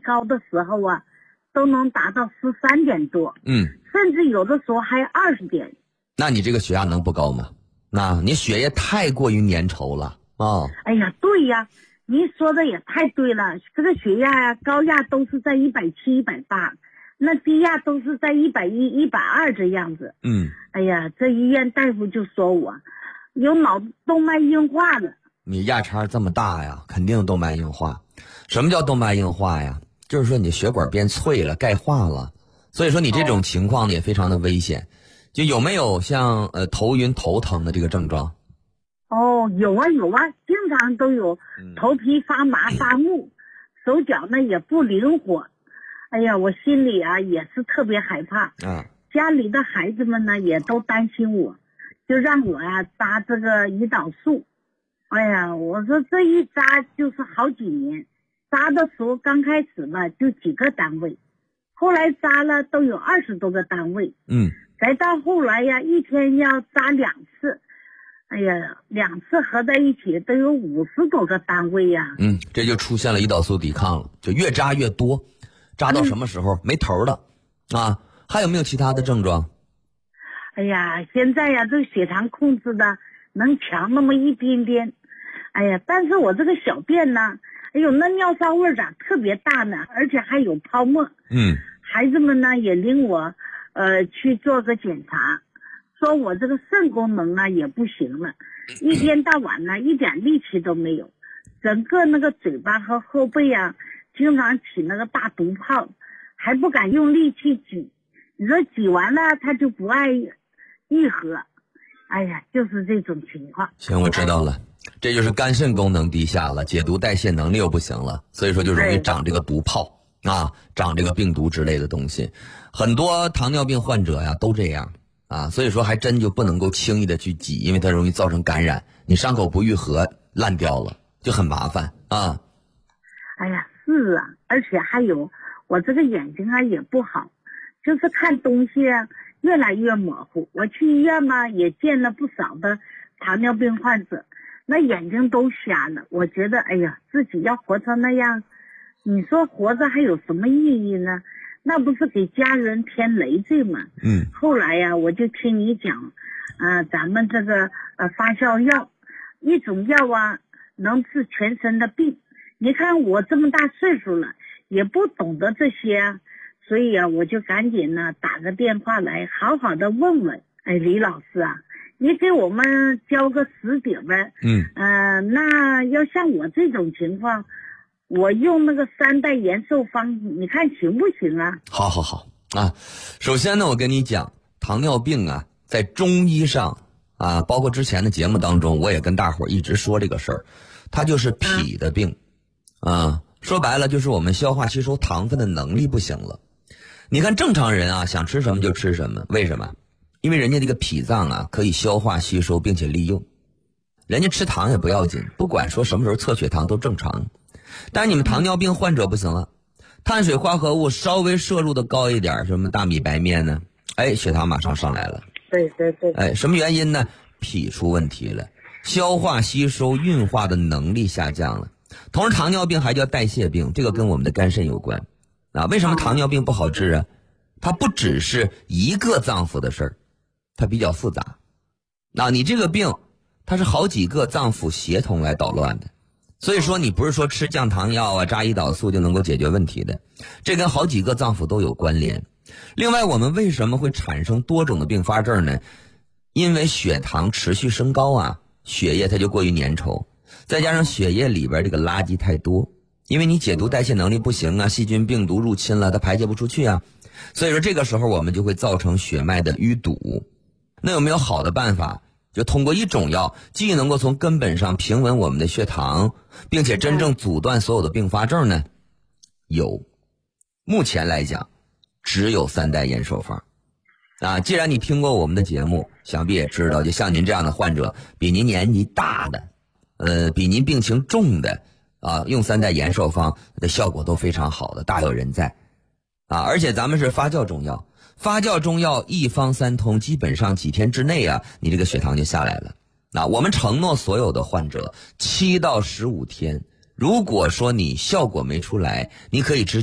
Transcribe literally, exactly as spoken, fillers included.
高的时候啊，都能达到十三点多， 嗯， 甚至有的时候还有二十点。 那你这个血压能不高吗？那你血液太过于粘稠了啊、哦！ 哎呀，对呀，您说的也太对了，这个血压呀、啊，高压都是在一百七、一百八，那低压都是在一百一、一百二这样子。 嗯， 哎呀，这医院大夫就说我有脑动脉硬化的。 你压差这么大呀，肯定动脉硬化。什么叫动脉硬化呀？就是说你血管变脆了，钙化了。所以说你这种情况呢也非常的危险。就有没有像呃头晕头疼的这个症状？ 哦，有啊有啊，经常都有，头皮发麻发木，手脚呢也不灵活。哎呀，我心里啊也是特别害怕啊。 家里的孩子们呢也都担心我，就让我呀、啊、扎这个胰岛素。哎呀，我说这一扎就是好几年，扎的时候刚开始吧就几个单位，后来扎了都有二十多个单位。 嗯。 再到后来呀，一天要扎两次，哎呀，两次合在一起都有五十多个单位呀。 嗯，这就出现了胰岛素抵抗了，就越扎越多，扎到什么时候、嗯、没头了啊？还有没有其他的症状？ 哎呀，现在呀，这血糖控制的能强那么一点点。哎呀，但是我这个小便呢，哎呦，那尿骚味咋特别大呢？而且还有泡沫。 嗯， 孩子们呢也领我。呃，去做个检查，说我这个肾功能呢也不行了，一天到晚呢一点力气都没有，整个那个嘴巴和后背啊，经常起那个大毒泡，还不敢用力气挤，你说挤完了他就不爱愈合，哎呀，就是这种情况。 行，我知道了，这就是肝肾功能低下了，解毒代谢能力又不行了，所以说就容易长这个毒泡。啊，长这个病毒之类的东西，很多糖尿病患者呀都这样啊，所以说还真就不能够轻易的去挤，因为它容易造成感染，你伤口不愈合烂掉了就很麻烦啊。 哎呀，是啊，而且还有我这个眼睛啊也不好，就是看东西啊越来越模糊。我去医院嘛也见了不少的糖尿病患者，那眼睛都瞎了。我觉得哎呀，自己要活成那样，你说活着还有什么意义呢？那不是给家人添累赘吗？ 嗯。 后来呀、啊，我就听你讲，呃，咱们这个呃发酵药，一种药啊能治全身的病。你看我这么大岁数了，也不懂得这些啊，所以啊，我就赶紧呢打个电话来，好好的问问。哎，李老师啊，你给我们教个实底呗。 嗯。 呃，那要像我这种情况。我用那个三代延寿方，你看行不行啊？ 好好好啊！首先呢，我跟你讲，糖尿病啊，在中医上啊，包括之前的节目当中，我也跟大伙儿一直说这个事儿，它就是脾的病啊。说白了，就是我们消化吸收糖分的能力不行了。你看正常人啊，想吃什么就吃什么，为什么？因为人家这个脾脏啊，可以消化吸收并且利用，人家吃糖也不要紧，不管说什么时候测血糖都正常。但是你们糖尿病患者不行了，碳水化合物稍微摄入的高一点，什么大米白面呢，哎，血糖马上上来了。 对对对。 哎，什么原因呢？脾出问题了，消化吸收运化的能力下降了。同时糖尿病还叫代谢病，这个跟我们的肝肾有关啊。为什么糖尿病不好治啊？它不只是一个脏腑的事儿，它比较复杂。那你这个病它是好几个脏腑协同来捣乱的，所以说你不是说吃降糖药啊、扎胰岛素就能够解决问题的，这跟好几个脏腑都有关联。另外，我们为什么会产生多种的并发症呢？因为血糖持续升高啊，血液它就过于粘稠，再加上血液里边这个垃圾太多，因为你解毒代谢能力不行啊，细菌病毒入侵了，它排泄不出去啊，所以说这个时候我们就会造成血脉的淤堵。那有没有好的办法？就通过一种药，既能够从根本上平稳我们的血糖，并且真正阻断所有的并发症呢？有，目前来讲，只有三代延寿方。啊，既然你听过我们的节目，想必也知道，就像您这样的患者，比您年纪大的，呃，比您病情重的，啊，用三代延寿方的效果都非常好的，大有人在。啊，而且咱们是发酵中药。发酵中药一方三通，基本上几天之内啊，你这个血糖就下来了。那我们承诺所有的患者，七到十五天，如果说你效果没出来，你可以直